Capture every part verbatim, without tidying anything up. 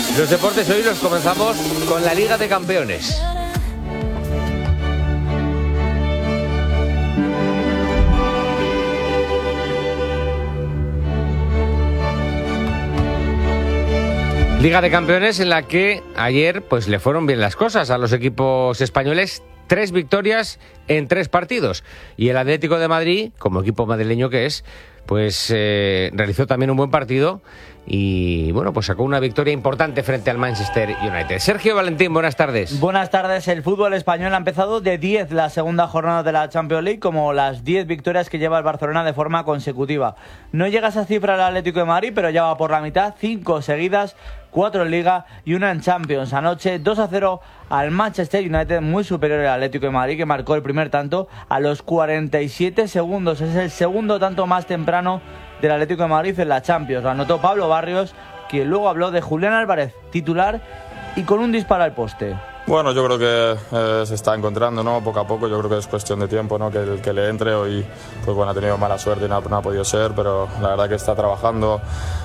Los deportes hoy los comenzamos con la Liga de Campeones. Liga de Campeones en la que ayer pues le fueron bien las cosas a los equipos españoles. Tres victorias en tres partidos. Y el Atlético de Madrid, como equipo madrileño que es, pues eh, realizó también un buen partido y bueno, pues sacó una victoria importante frente al Manchester United. Sergio Valentín, buenas tardes. Buenas tardes. El fútbol español ha empezado de diez la segunda jornada de la Champions League, como las diez victorias que lleva el Barcelona de forma consecutiva. No llega a esa cifra el Atlético de Madrid, pero ya va por la mitad, cinco seguidas, cuatro en Liga y una en Champions. Anoche dos a cero al Manchester United, muy superior al Atlético de Madrid, que marcó el primer tanto a los cuarenta y siete segundos. Es el segundo tanto más temprano del Atlético de Madrid en la Champions. Lo anotó Pablo Barrios, quien luego habló de Julián Álvarez, titular y con un disparo al poste. Bueno, yo creo que eh, se está encontrando, ¿no? Poco a poco. Yo creo que es cuestión de tiempo, ¿no? Que el que le entre hoy, pues bueno, ha tenido mala suerte y no, no ha podido ser, pero la verdad que está trabajando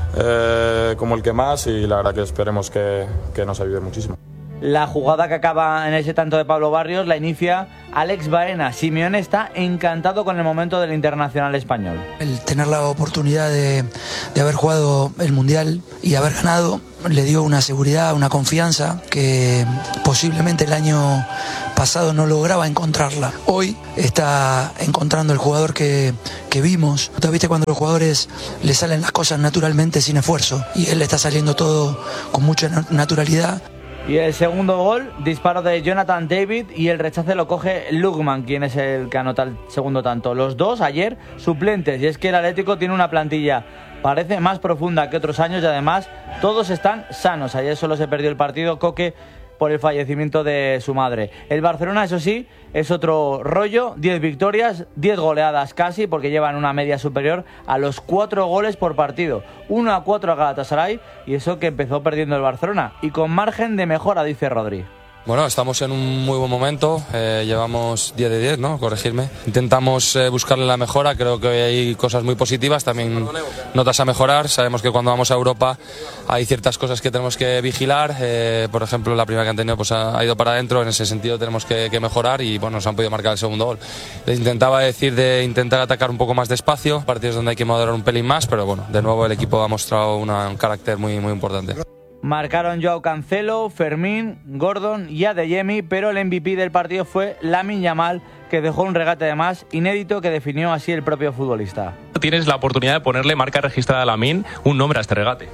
eh, como el que más y la verdad que esperemos que, que nos ayude muchísimo. La jugada que acaba en ese tanto de Pablo Barrios la inicia Alex Baena. Simeone está encantado con el momento del internacional español. El tener la oportunidad de, de haber jugado el Mundial y haber ganado le dio una seguridad, una confianza que posiblemente el año pasado no lograba encontrarla. Hoy está encontrando el jugador que, que vimos. ¿Tú viste cuando a los jugadores le salen las cosas naturalmente sin esfuerzo? Y él le está saliendo todo con mucha naturalidad. Y el segundo gol, disparo de Jonathan David y el rechace lo coge Lukman, quien es el que anota el segundo tanto. Los dos ayer suplentes, y es que el Atlético tiene una plantilla, parece más profunda que otros años y además todos están sanos. Ayer solo se perdió el partido Coque por el fallecimiento de su madre. El Barcelona, eso sí, es otro rollo, diez victorias, diez goleadas casi, porque llevan una media superior a los cuatro goles por partido. uno a cuatro a Galatasaray, y eso que empezó perdiendo el Barcelona, y con margen de mejora, dice Rodri. Bueno, estamos en un muy buen momento, eh, llevamos diez de diez, ¿no? Corregirme. Intentamos eh, buscarle la mejora, creo que hoy hay cosas muy positivas, también notas a mejorar. Sabemos que cuando vamos a Europa hay ciertas cosas que tenemos que vigilar, eh, por ejemplo la primera que han tenido pues ha, ha ido para adentro, en ese sentido tenemos que, que mejorar y bueno, nos han podido marcar el segundo gol. Les intentaba decir de intentar atacar un poco más despacio, partidos donde hay que moderar un pelín más, pero bueno, de nuevo el equipo ha mostrado una, un carácter muy, muy importante. Marcaron Joao Cancelo, Fermín, Gordon y Adeyemi, pero el M V P del partido fue Lamine Yamal, que dejó un regate de más inédito que definió así el propio futbolista. Tienes la oportunidad de ponerle marca registrada a Lamine un nombre a este regate.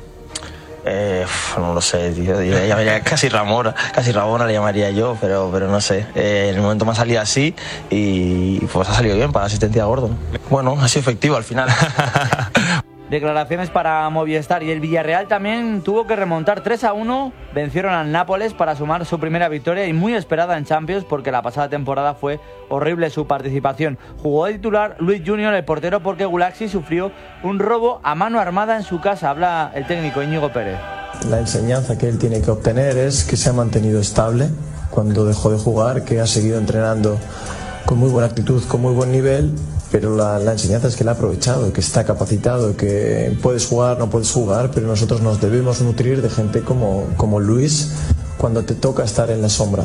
Eh, no lo sé, tío. Yo le llamaría casi Ramona, casi Ramona le llamaría yo, pero, pero no sé. Eh, en el momento me ha salido así y pues ha salido bien para la asistencia a Gordon. Bueno, ha sido efectivo al final. Declaraciones para Movistar, y el Villarreal también tuvo que remontar tres a uno, vencieron al Nápoles para sumar su primera victoria y muy esperada en Champions, porque la pasada temporada fue horrible su participación. Jugó de titular Luis Junior, el portero, porque Gulaxi sufrió un robo a mano armada en su casa. Habla el técnico Íñigo Pérez. La enseñanza que él tiene que obtener es que se ha mantenido estable cuando dejó de jugar, que ha seguido entrenando con muy buena actitud, con muy buen nivel, pero la, la enseñanza es que la ha aprovechado, que está capacitado, que puedes jugar, no puedes jugar, pero nosotros nos debemos nutrir de gente como, como Luis cuando te toca estar en la sombra.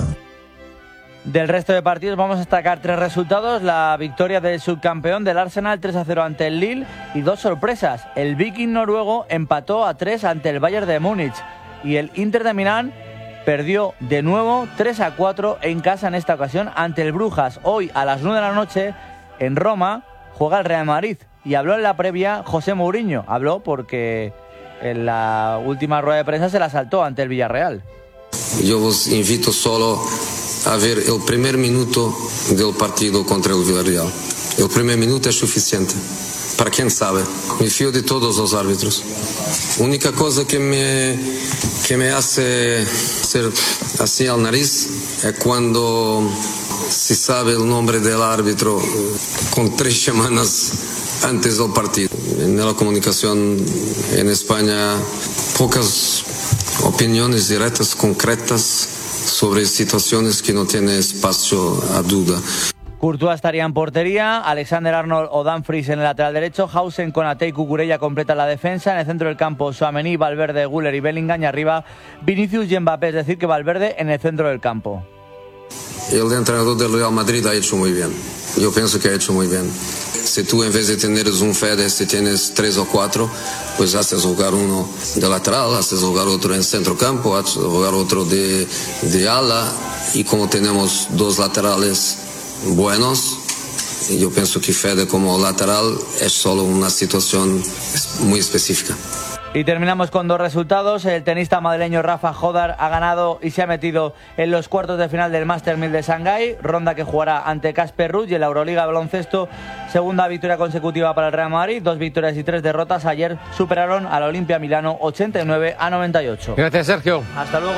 Del resto de partidos vamos a destacar tres resultados: la victoria del subcampeón del Arsenal tres a cero ante el Lille, y dos sorpresas: el Viking noruego empató a tres ante el Bayern de Múnich y el Inter de Milán perdió de nuevo tres a cuatro en casa, en esta ocasión ante el Brujas. Hoy a las nueve de la noche en Roma juega el Real Madrid, y habló en la previa José Mourinho. Habló porque en la última rueda de prensa se la saltó ante el Villarreal. Yo os invito solo a ver el primer minuto del partido contra el Villarreal. El primer minuto es suficiente. Para quien sabe, me fío de todos los árbitros. Única cosa que me, que me hace hacer así al nariz es cuando se sabe el nombre del árbitro con tres semanas antes del partido. En la comunicación en España, pocas opiniones directas, concretas, sobre situaciones que no tienen espacio a duda. Courtois estaría en portería, Alexander-Arnold o Dumfries en el lateral derecho, Hausen, Konaté y Cucurella completan la defensa, en el centro del campo Tchouaméni, Valverde, Güler y Bellingham, y arriba Vinicius y Mbappé, es decir que Valverde en el centro del campo. El entrenador del Real Madrid ha hecho muy bien, yo pienso que ha hecho muy bien. Si tú en vez de tener un Fede, si tienes tres o cuatro, pues haces jugar uno de lateral, haces jugar otro en centro campo, haces jugar otro de, de ala, y como tenemos dos laterales buenos, yo pienso que Fede como lateral es solo una situación muy específica. Y terminamos con dos resultados. El tenista madrileño Rafa Jodar ha ganado y se ha metido en los cuartos de final del Master mil de Shanghái, ronda que jugará ante Casper Ruud. Y en la Euroliga de baloncesto, segunda victoria consecutiva para el Real Madrid, dos victorias y tres derrotas. Ayer superaron al Olimpia Milano ochenta y nueve a noventa y ocho. Gracias, Sergio. Hasta luego.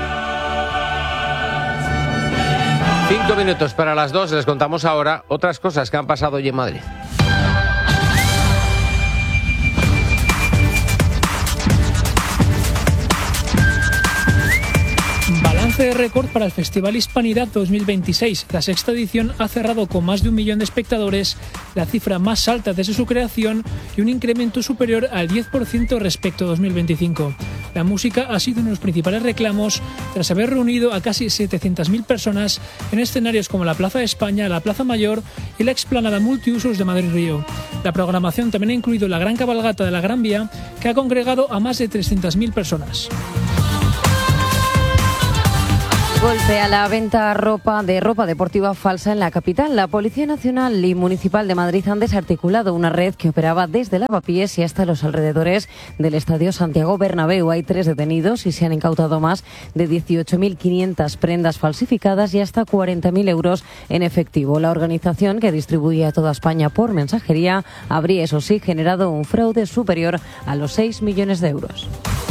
Cinco minutos para las dos. Les contamos ahora otras cosas que han pasado hoy en Madrid. Balance de récord para el Festival Hispanidad dos mil veintiséis. La sexta edición ha cerrado con más de un millón de espectadores, la cifra más alta desde su creación y un incremento superior al diez por ciento respecto a dos mil veinticinco. La música ha sido uno de los principales reclamos tras haber reunido a casi setecientas mil personas en escenarios como la Plaza de España, la Plaza Mayor y la explanada multiusos de Madrid-Río. La programación también ha incluido la gran cabalgata de la Gran Vía, que ha congregado a más de trescientas mil personas. Golpe a la venta ropa de ropa deportiva falsa en la capital. La Policía Nacional y Municipal de Madrid han desarticulado una red que operaba desde Lavapiés y hasta los alrededores del Estadio Santiago Bernabéu. Hay tres detenidos y se han incautado más de dieciocho mil quinientas prendas falsificadas y hasta cuarenta mil euros en efectivo. La organización, que distribuye a toda España por mensajería, habría, eso sí, generado un fraude superior a los seis millones de euros.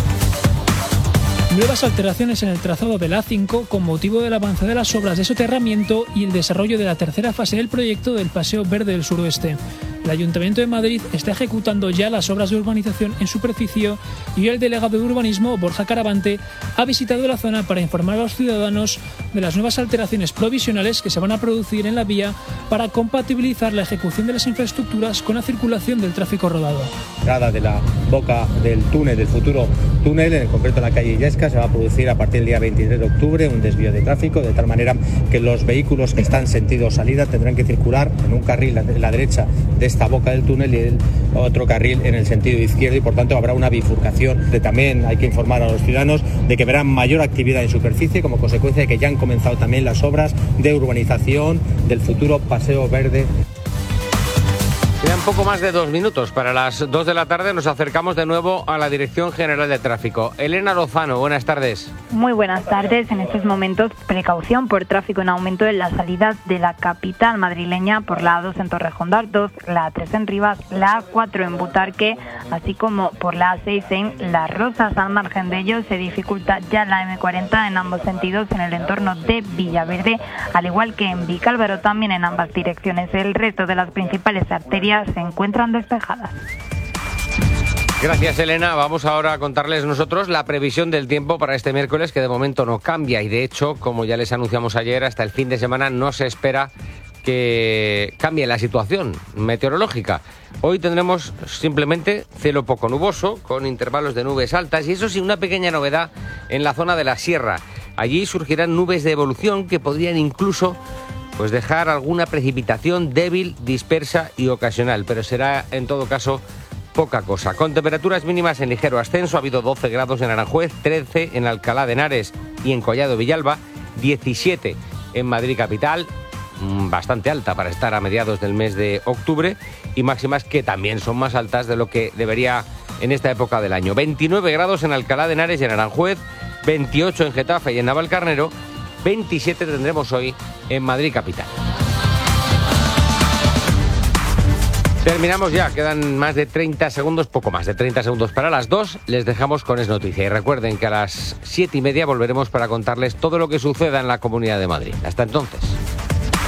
Nuevas alteraciones en el trazado del A cinco con motivo del avance de las obras de soterramiento y el desarrollo de la tercera fase del proyecto del Paseo Verde del Suroeste. El Ayuntamiento de Madrid está ejecutando ya las obras de urbanización en superficie y el delegado de urbanismo, Borja Caravante, ha visitado la zona para informar a los ciudadanos de las nuevas alteraciones provisionales que se van a producir en la vía para compatibilizar la ejecución de las infraestructuras con la circulación del tráfico rodado. Entrada de la boca del túnel, del futuro túnel, en concreto en la calle Illescas, se va a producir a partir del día veintitrés de octubre un desvío de tráfico, de tal manera que los vehículos que están sentido salida tendrán que circular en un carril en la derecha de esta boca del túnel y el otro carril en el sentido izquierdo, y por tanto habrá una bifurcación. De, también hay que informar a los ciudadanos de que verán mayor actividad en superficie como consecuencia de que ya han comenzado también las obras de urbanización del futuro Paseo Verde. Quedan poco más de dos minutos para las dos de la tarde. Nos acercamos de nuevo a la Dirección General de Tráfico. Elena Lozano, buenas tardes. Muy buenas tardes. En estos momentos, precaución por tráfico en aumento en las salidas de la capital madrileña por la A dos en Torrejón de Ardoz, la A tres en Rivas, la A cuatro en Butarque, así como por la A seis en Las Rozas. Al margen de ello, se dificulta ya la eme cuarenta en ambos sentidos en el entorno de Villaverde, al igual que en Vicálvaro, también en ambas direcciones. El resto de las principales arterias se encuentran despejadas. Gracias, Elena. Vamos ahora a contarles nosotros la previsión del tiempo para este miércoles, que de momento no cambia y de hecho, como ya les anunciamos ayer, hasta el fin de semana no se espera que cambie la situación meteorológica. Hoy tendremos simplemente cielo poco nuboso, con intervalos de nubes altas y eso sí, una pequeña novedad en la zona de la sierra. Allí surgirán nubes de evolución que podrían incluso pues dejar alguna precipitación débil, dispersa y ocasional, pero será en todo caso poca cosa. Con temperaturas mínimas en ligero ascenso, ha habido doce grados en Aranjuez, trece en Alcalá de Henares y en Collado Villalba, diecisiete en Madrid capital, bastante alta para estar a mediados del mes de octubre, y máximas que también son más altas de lo que debería en esta época del año. veintinueve grados en Alcalá de Henares y en Aranjuez, veintiocho en Getafe y en Navalcarnero, veintisiete tendremos hoy en Madrid capital. Terminamos ya, quedan más de treinta segundos, poco más de treinta segundos para las dos. Les dejamos con Es Noticia y recuerden que a las siete y media volveremos para contarles todo lo que suceda en la Comunidad de Madrid. Hasta entonces.